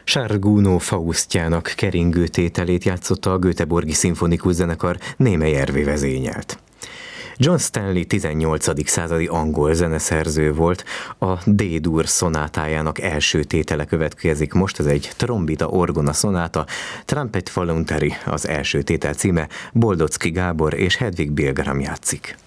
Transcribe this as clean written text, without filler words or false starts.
Charles Gounod Faustjának keringő tételét játszotta a Göteborgi Szimfonikus Zenekar, Némely Ervé vezényelt. John Stanley 18. századi angol zeneszerző volt, a D-dur szonátájának első tétele következik most, ez egy trombita orgona szonáta, Trumpet Voluntary az első tétel címe, Boldocki Gábor és Hedvig Bilgram játszik.